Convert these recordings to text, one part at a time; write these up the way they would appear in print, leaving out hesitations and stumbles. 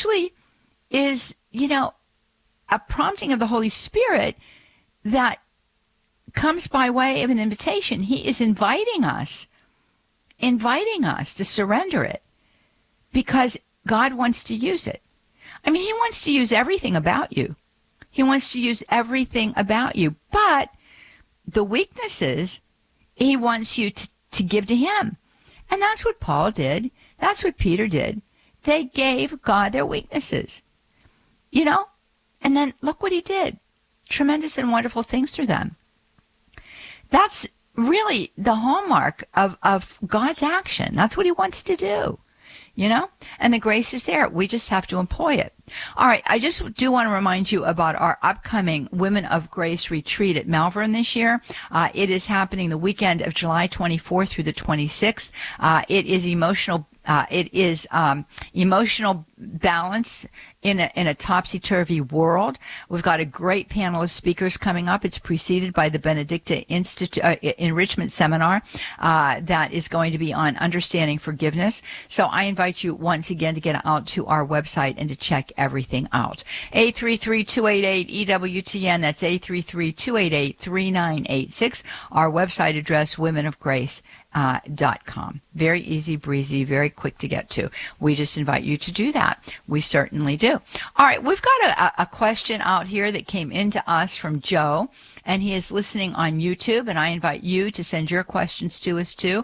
actually is, a prompting of the Holy Spirit that comes by way of an invitation. He is inviting us to surrender it because God wants to use it. I mean, he wants to use everything about you. He wants to use everything about you. But the weaknesses, he wants you to give to him. And that's what Paul did. That's what Peter did. They gave God their weaknesses, and then look what he did. Tremendous and wonderful things through them. That's really the hallmark of God's action. That's what he wants to do, and the grace is there. We just have to employ it. All right. I just do want to remind you about our upcoming Women of Grace retreat at Malvern this year. It is happening the weekend of July 24th through the 26th. It is emotional balance in a topsy-turvy world. We've got a great panel of speakers coming up. It's preceded by the Benedicta Institute Enrichment Seminar that is going to be on understanding forgiveness. So I invite you once again to get out to our website and to check everything out. 833-288-EWTN. That's 833-288-3986. Our website address, womenofgrace.com. Very easy breezy, very quick to get to. We just invite you to do that. We certainly do. All right, we've got a question out here that came into us from Joe, and he is listening on YouTube, and I invite you to send your questions to us too.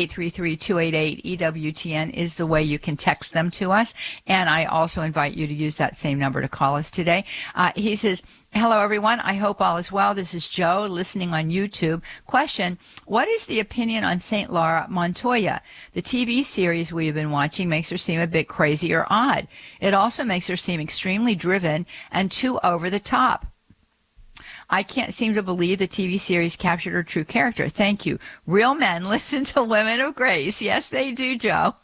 833-288-EWTN is the way you can text them to us, and I also invite you to use that same number to call us today. He says, hello, everyone. I hope all is well. This is Joe listening on YouTube. Question, what is the opinion on St. Laura Montoya? The TV series we have been watching makes her seem a bit crazy or odd. It also makes her seem extremely driven and too over the top. I can't seem to believe the TV series captured her true character. Thank you. Real men listen to Women of Grace. Yes, they do, Joe.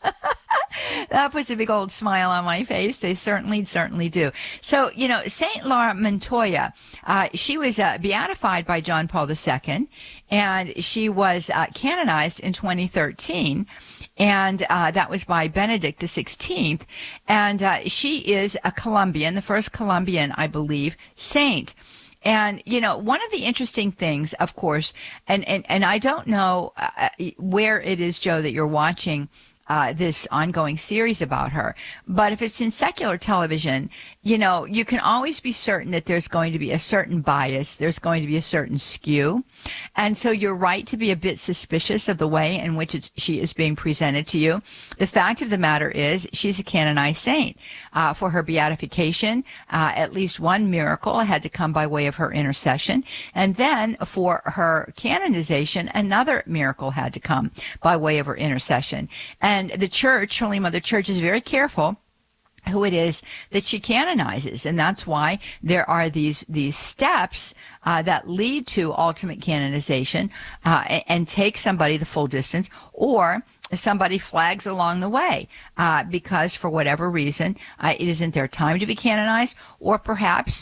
That puts a big old smile on my face. They certainly do. So, St. Laura Montoya, she was beatified by John Paul II, and she was canonized in 2013. And that was by Benedict XVI. And she is a Colombian, the first Colombian, I believe, saint. And, one of the interesting things, of course, and I don't know where it is, Joe, that you're watching this ongoing series about her, but if it's in secular television, you can always be certain that there's going to be a certain bias, there's going to be a certain skew. And so you're right to be a bit suspicious of the way in which she is being presented to you. The fact of the matter is she's a canonized saint. For her beatification, at least one miracle had to come by way of her intercession. And then for her canonization, another miracle had to come by way of her intercession. And the Church, Holy Mother Church, is very careful who it is that she canonizes, and that's why there are these steps that lead to ultimate canonization and take somebody the full distance, or somebody flags along the way because for whatever reason it isn't their time to be canonized, or perhaps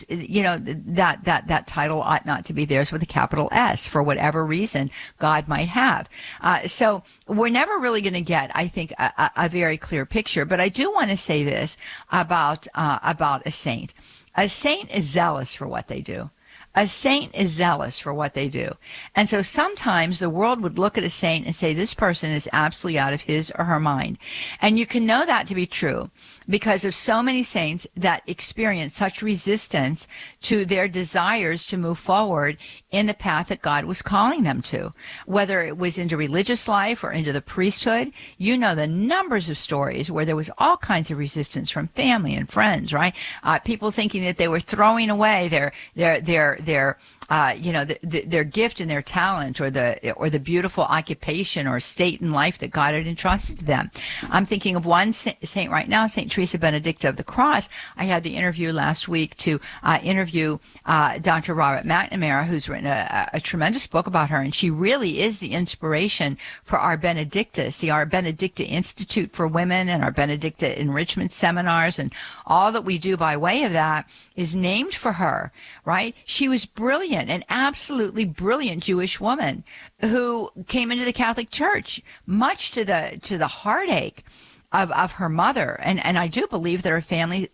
that title ought not to be theirs with a capital S for whatever reason God might have. So we're never really going to get, I think, a very clear picture. But I do want to say this about a saint. A saint is zealous for what they do. A saint is zealous for what they do. And so sometimes the world would look at a saint and say, this person is absolutely out of his or her mind. And you can know that to be true because of so many saints that experience such resistance to their desires to move forward in the path that God was calling them to. Whether it was into religious life or into the priesthood, the numbers of stories where there was all kinds of resistance from family and friends, right? People thinking that they were throwing away their gift and their talent, or the beautiful occupation or state in life that God had entrusted to them. I'm thinking of one saint right now, Saint Teresa Benedicta of the Cross. I had the interview last week to interview Dr. Robert McNamara, who's written a tremendous book about her, and she really is the inspiration for our Benedictus, our Benedicta Institute for Women, and our Benedicta Enrichment Seminars, and all that we do by way of that is named for her, right? She was brilliant, an absolutely brilliant Jewish woman who came into the Catholic Church, much to the heartache of her mother. And I do believe that her family